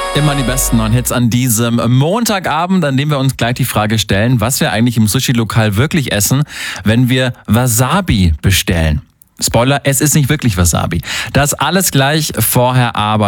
Immer die besten neuen Hits an diesem Montagabend, an dem wir uns gleich die Frage stellen, was wir eigentlich im Sushi-Lokal wirklich essen, wenn wir Wasabi bestellen. Spoiler, es ist nicht wirklich Wasabi. Das alles gleich, vorher aber